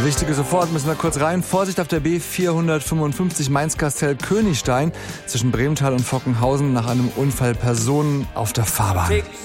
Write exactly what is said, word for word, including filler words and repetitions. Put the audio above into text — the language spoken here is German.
Wichtige sofort, müssen wir kurz rein. Vorsicht auf der B vierhundertfünfundfünfzig Mainz-Kastel-Königsstein zwischen Brementhal und Fockenhausen nach einem Unfall Personen auf der Fahrbahn.